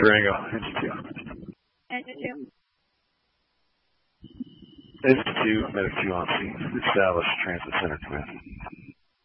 Durango, NG2. NG2. NG2, Medic 2 on scene. Establish transit center command.